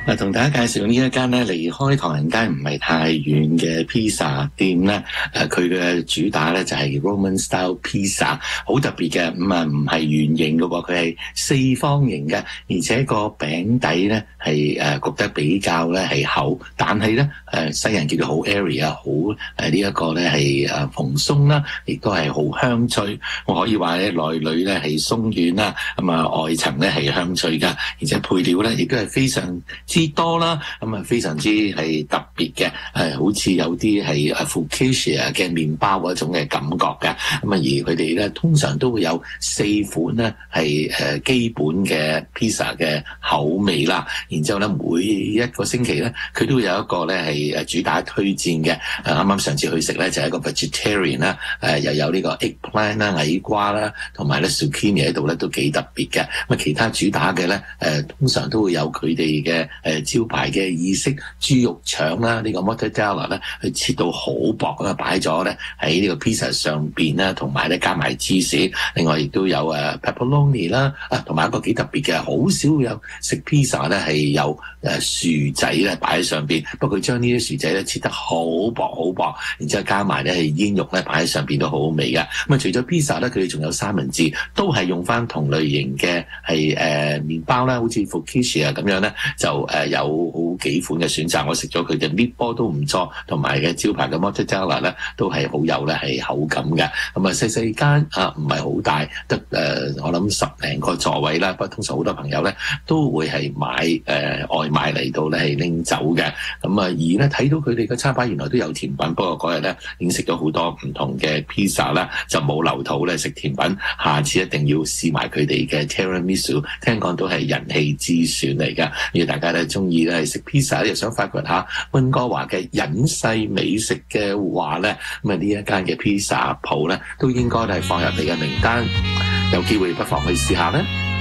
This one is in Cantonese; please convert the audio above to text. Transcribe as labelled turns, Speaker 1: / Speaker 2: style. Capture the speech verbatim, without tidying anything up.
Speaker 1: 啊，同大家介紹呢一間咧離開唐人街唔係太遠嘅 pizza 店咧，誒佢嘅主打咧就係 Roman style pizza，好特別嘅，咁啊唔係圓形嘅喎，佢係四方形嘅，而且個餅底咧係誒焗得比較咧係厚，但係咧誒西人叫做好 area，好誒呢一個咧係誒蓬鬆啦，亦都係好香脆，我可以話咧內裏咧係鬆軟啦，咁啊外層咧係香脆㗎，而且配料咧亦都係非常之多啦，咁啊非常之係特別嘅，誒好似有啲係誒 focaccia 嘅麵包嗰種嘅感覺嘅，咁啊而佢哋咧通常都會有四款咧係誒基本嘅 pizza 嘅口味啦，然之後咧每一個星期咧佢都會有一個咧係誒主打推薦嘅，誒啱啱上次去食咧就係一個 vegetarian 啦，誒又有呢個 eggplant 啦矮瓜啦，同埋咧 zucchini 喺度咧都幾特別嘅，咁啊其他主打嘅咧誒通常都會有佢哋嘅誒招牌嘅意式豬肉腸啦，呢個 mortadella 咧，佢切到好薄咁啊，擺咗咧喺呢個 pizza 上邊啦，同埋咧加埋芝士，另外亦都有誒 pepperoni 啦，啊同埋一個幾特別嘅，好少會有食 pizza 咧係有誒薯仔咧擺喺上邊，不過佢將呢啲薯仔咧切得好薄好薄，然之後加埋咧係煙肉咧擺喺上邊都好好味嘅。咁啊除咗 pizza 咧，佢哋仲有三文治，都係用翻同類型嘅係誒麵包啦，好似 focaccia 咁樣咧就。誒有好幾款嘅選擇，我食咗佢嘅 meatball 都唔錯，同埋嘅招牌嘅 mozzarella 咧都係好有咧係口感嘅。咁啊細細間啊唔係好大，得誒、呃、我諗十零個座位啦。不過通常好多朋友咧都會係買誒、呃、外賣嚟到咧係拎走嘅。咁啊而咧睇到佢哋嘅餐牌原來都有甜品，不過嗰日咧已經食咗好多唔同嘅 pizza 啦，就冇留肚咧食甜品。下次一定要試埋佢哋嘅 tiramisu， 聽講都係人氣之選嚟㗎。如果大家咧中意咧係食 pizza， 又想發掘下溫哥華嘅隱世美食嘅話咧，咁啊呢一間嘅 pizza 鋪咧都應該係放入你嘅名單，有機會不妨去試下咧。